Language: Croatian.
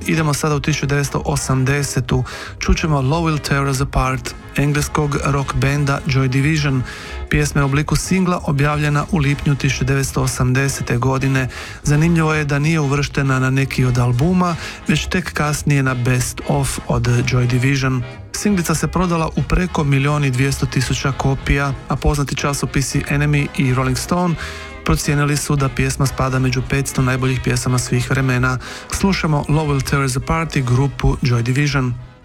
idemo sada u 1980. Čućemo Love Will Tear Us Apart engleskog rock benda Joy Division. Pjesma je u obliku singla objavljena u lipnju 1980. godine. Zanimljivo je da nije uvrštena na neki od albuma, već tek kasnije na Best Of od Joy Division. Singlica se prodala u preko 1.200.000 kopija, a poznati časopisi Enemy i Rolling Stone procijenili su da pjesma spada među 500 najboljih pjesama svih vremena. Slušamo Love Will Tear Us Apart i grupu Joy Division.